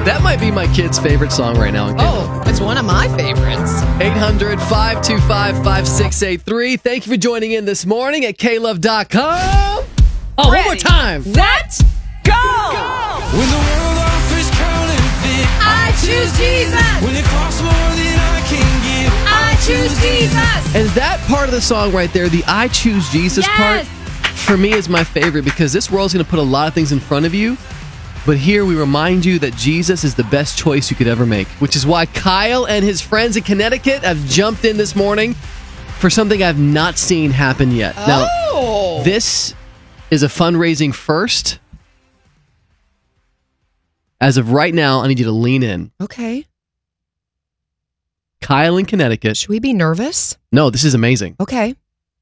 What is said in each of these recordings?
That might be my kid's favorite song right now. Oh, it's one of my favorites. 800-525-5683. Thank you for joining in this morning at klove.com. Oh, Ready, one more time. Set, go! When the world offers counterfeit, I choose Jesus. when it costs more than I can give, I choose Jesus. And that part of the song right there, the I Choose Jesus part, for me is my favorite because this world's going to put a lot of things in front of you. But here we remind you that Jesus is the best choice you could ever make, which is why Kyle and his friends in Connecticut have jumped in this morning for something I've not seen happen yet. Now, this is a fundraising first. As of right now, I need you to lean in. Okay. Kyle in Connecticut. Should we be nervous? No, this is amazing. Okay.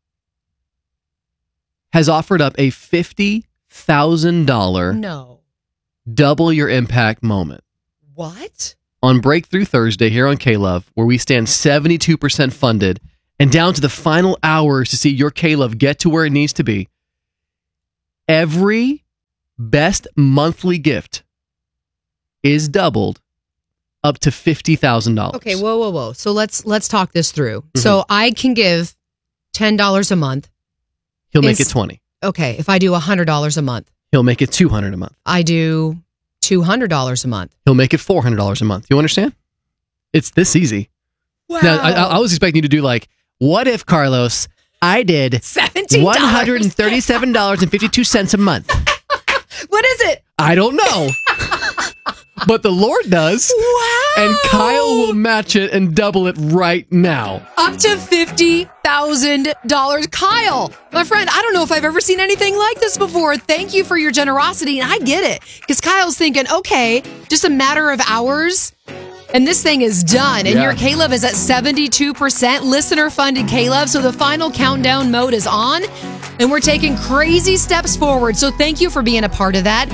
Has offered up a $50,000 No. double your impact moment What? on Breakthrough Thursday here on K-Love, where we stand 72% funded and down to the final hours to see your K-Love get to where it needs to be. Every best monthly gift is doubled up to $50,000. Okay, whoa. So let's talk this through. So I can give $10 a month. He'll make it 20. Okay, if I do $100 a month. He'll make it $200 a month. I do $200 a month. He'll make it $400 a month. You understand? It's this easy. Wow. Now, I was expecting you to do like, what if, Carlos, I did $17. $137.52 a month? What is it? I don't know. But the Lord does. Wow. And Kyle will match it and double it right now. Up to $50,000. Kyle, my friend, I don't know if I've ever seen anything like this before. Thank you for your generosity. And I get it. Because Kyle's thinking, okay, just a matter of hours. And this thing is done. And Yeah. your K-Love is at 72%. Listener-funded K-Love. So the final countdown mode is on. And we're taking crazy steps forward. So thank you for being a part of that.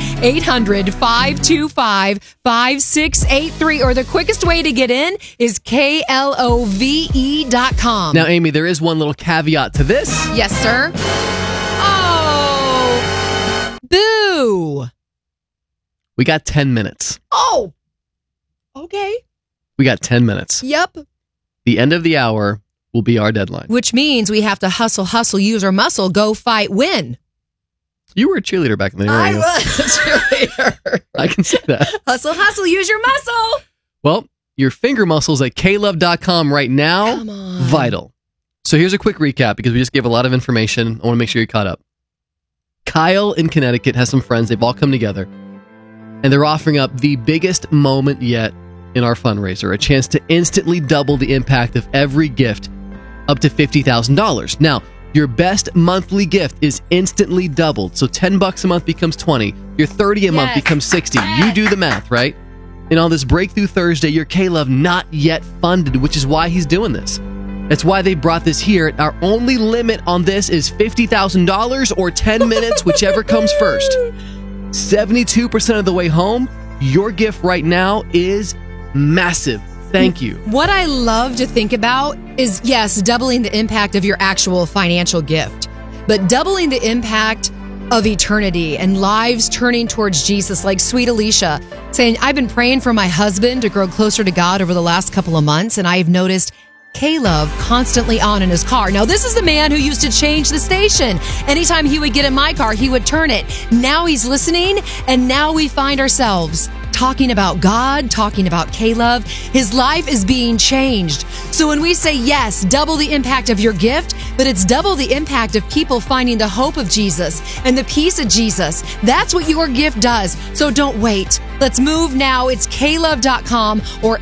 800-525-5683. Or the quickest way to get in is KLOVE.com. Now, Amy, there is one little caveat to this. Yes, sir. Oh. Boo. We got 10 minutes. Oh. Okay. We got 10 minutes. Yep. The end of the hour will be our deadline. Which means we have to hustle, use our muscle, go fight, win. You were a cheerleader back in the day. I weren't you? was a cheerleader. I can see that. Hustle, use your muscle. Well, your finger muscles at klove.com right now, Come on. vital. So here's a quick recap because we just gave a lot of information. I want to make sure you're caught up. Kyle in Connecticut has some friends. They've all come together. And they're offering up the biggest moment yet in our fundraiser, a chance to instantly double the impact of every gift up to $50,000. Now, your best monthly gift is instantly doubled. So $10 a month becomes 20. Your 30 a month becomes 60. You do the math, right? And on this Breakthrough Thursday, your K-Love not yet funded, which is why he's doing this. That's why they brought this here. Our only limit on this is $50,000 or 10 minutes, whichever comes first. 72% of the way home, your gift right now is massive. Thank you. What I love to think about is, yes, doubling the impact of your actual financial gift, but doubling the impact of eternity and lives turning towards Jesus, like sweet Alicia saying, I've been praying for my husband to grow closer to God over the last couple of months, and I've noticed K-Love constantly on in his car. Now, this is the man who used to change the station. Anytime he would get in my car, he would turn it. Now he's listening, and now we find ourselves talking about God, talking about K-Love. His life is being changed. So when we say yes, double the impact of your gift, but it's double the impact of people finding the hope of Jesus and the peace of Jesus. That's what your gift does. So don't wait. Let's move now. It's klove.com or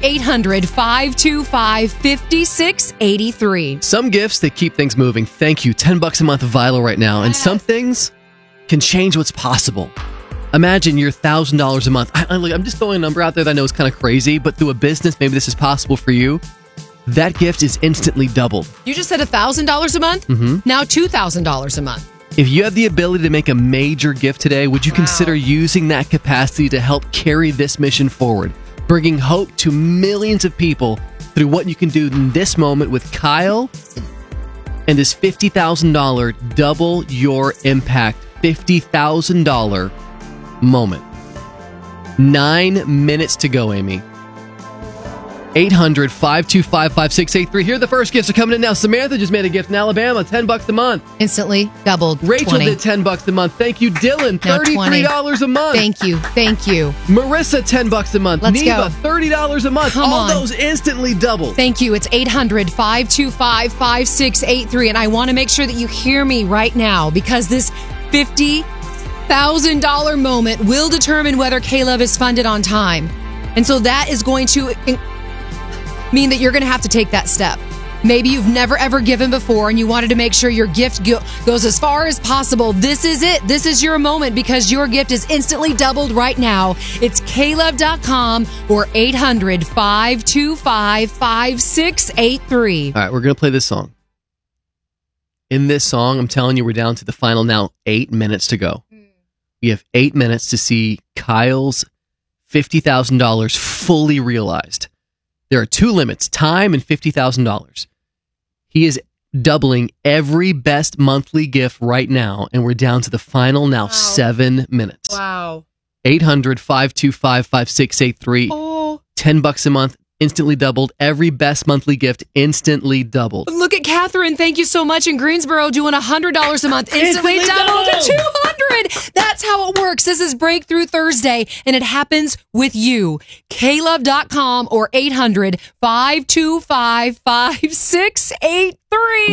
800-525-5683. Some gifts that keep things moving. Thank you. $10 a month of Vital right now. And some things can change what's possible. Imagine your $1,000 a month. I'm just throwing a number out there that I know is kind of crazy, but through a business, maybe this is possible for you. That gift is instantly doubled. You just said $1,000 a month? Mm-hmm. Now $2,000 a month. If you have the ability to make a major gift today, would you consider using that capacity to help carry this mission forward, bringing hope to millions of people through what you can do in this moment with Kyle and this $50,000 double your impact $50,000 moment? 9 minutes to go, Amy. 800-525-5683. Here, the first gifts are coming in now. Samantha just made a gift in Alabama, $10 a month. Instantly doubled. Rachel 20. did $10 a month. Thank you, Dylan. Now 20. $33 a month. Thank you. Marissa, $10 a month. Let's Neva, go. $30 a month. Come All on. those instantly doubled. Thank you. It's 800-525-5683. And I want to make sure that you hear me right now because this $50,000 moment will determine whether K-Love is funded on time. And so that is going to mean that you're going to have to take that step. Maybe you've never ever given before and you wanted to make sure your gift goes as far as possible. This is it. This is your moment because your gift is instantly doubled right now. It's klove.com or 800-525-5683. All right, we're going to play this song. In this song, I'm telling you, we're down to the final now 8 minutes to go. We have 8 minutes to see Kyle's $50,000 fully realized. There are two limits, time and $50,000. He is doubling every best monthly gift right now, and we're down to the final now 7 minutes. Wow. 800-525-5683. Oh. $10 a month, instantly doubled. Every best monthly gift, instantly doubled. Look at Catherine. Thank you so much in Greensboro doing $100 a month. Instantly doubled to $200. That's how it works. This is Breakthrough Thursday, and it happens with you. klove.com or 800-525-5683.